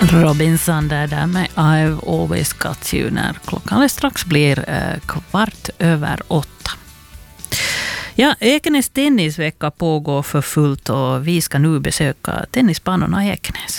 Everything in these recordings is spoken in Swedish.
Robinson där med I've always got you när klockan strax blir 7:15. Ja, Ekenäs tennisvecka pågår för fullt och vi ska nu besöka tennisbanorna i Ekenäs.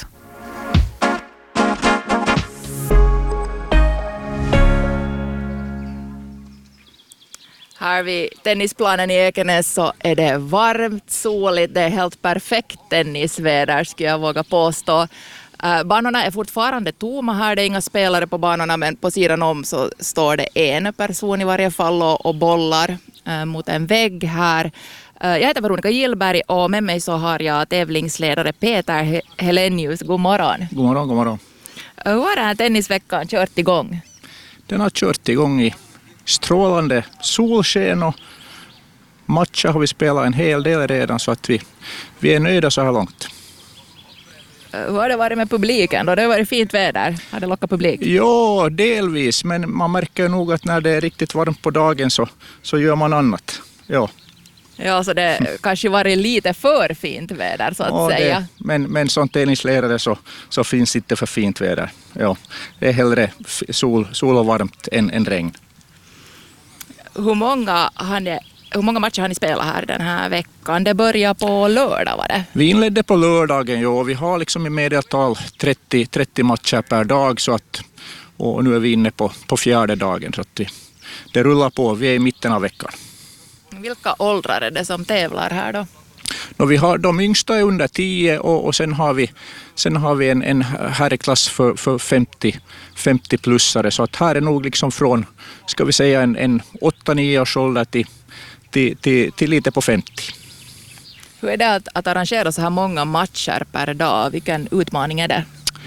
Här vid tennisplanen i Ekenäs så är det varmt, soligt, det är helt perfekt tennisväder skulle jag våga påstå. Banorna är fortfarande tomma här, det är inga spelare på banorna men på sidan om så står det en person i varje fall och bollar mot en vägg här. Jag heter Veronica Gillberg och med mig så har jag tävlingsledare Peter Helenius. God morgon. God morgon, god morgon. Hur har den här tennisveckan kört igång? Den har kört igång i strålande solsken och matcher har vi spelat en hel del redan så att vi är nöjda så här långt. Hur har det varit med publiken då? Det har varit fint väder. Har det lockat publik? Ja, delvis, men man märker nog att när det är riktigt varmt på dagen så gör man annat. Ja, så det kanske varit lite för fint väder så att säga. Men som tennisledare så finns inte för fint väder. Ja, det är hellre sol och varmt än regn. Hur många matcher har ni spelat här den här veckan? Det börjar på lördag, var det? Vi inledde på lördagen, ja. Vi har liksom i medeltal 30 matcher per dag så att, och nu är vi inne på fjärde dagen så att det rullar på. Vi är i mitten av veckan. Vilka åldrar är det som tävlar här då? Vi har de yngsta är under 10 och sen har vi en herrklass för 50-plussare så att här är nog liksom från, ska vi säga en 8-9 års ålder till lite på 50. Hur är det att arrangera så här många matcher per dag? Vilken utmaning är det?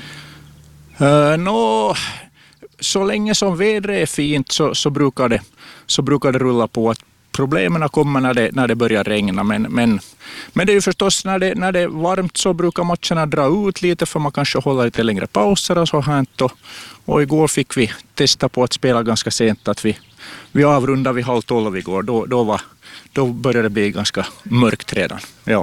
Så länge som vädret är fint så brukar det rulla på. Att problemen kommer när det börjar regna men det är ju förstås när det är varmt så brukar matcherna dra ut lite för man kanske håller lite längre pauser och så här. Och igår fick vi testa på att spela ganska sent att vi avrundade vid 11:30 igår. Då började det bli ganska mörkt redan. Ja.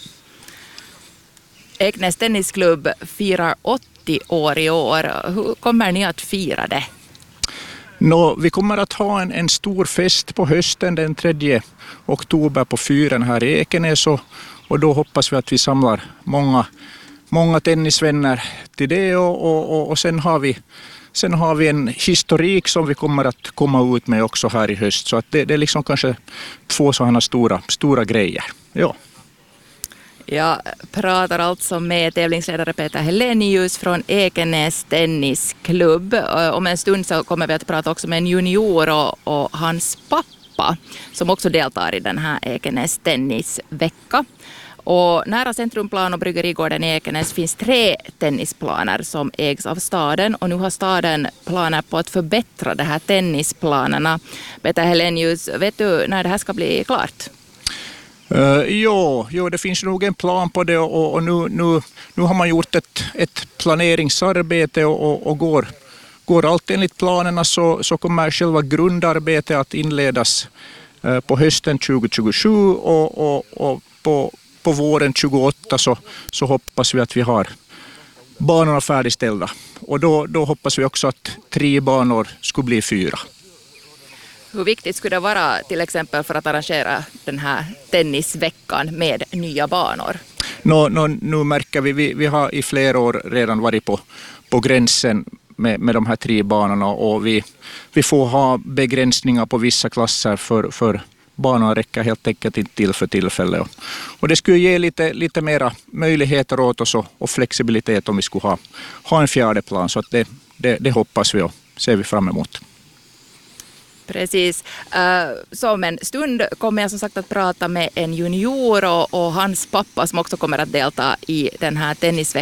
Ekenäs tennisklubb firar 80 år i år. Hur kommer ni att fira det? Vi kommer att ha en stor fest på hösten den 3 oktober på fyren här i Ekenäs och då hoppas vi att vi samlar många tennisvänner till det och sen har vi en historik som vi kommer att komma ut med också här i höst så att det är liksom kanske 2 sådana stora grejer. Ja. Jag pratar alltså med tävlingsledare Peter Helenius från Ekenäs tennisklubb. Om en stund så kommer vi att prata också med en junior och hans pappa som också deltar i den här Ekenäs tennisvecka. Och nära Centrumplan och Bryggerigården i Ekenäs finns 3 tennisplaner som ägs av staden och nu har staden planer på att förbättra de här tennisplanerna. Peter Helenius, vet du när det här ska bli klart? Jo, det finns nog en plan på det och nu har man gjort ett planeringsarbete och går allt enligt planerna så kommer själva grundarbetet att inledas på hösten 2027 och på våren 2028 så hoppas vi att vi har banorna färdigställda och då hoppas vi också att 3 banor skulle bli 4. Hur viktigt skulle det vara till exempel för att arrangera den här tennisveckan med nya banor? Nu märker vi har i flera år redan varit på gränsen med de här 3 banorna och vi får ha begränsningar på vissa klasser för banorna räcker helt enkelt inte till för tillfället. Och det skulle ge lite mera möjligheter åt oss och flexibilitet om vi skulle ha en fjärde plan så att det hoppas vi och ser vi fram emot. Precis. Så om en stund kommer jag som sagt att prata med en junior och hans pappa som också kommer att delta i den här tennisveckan.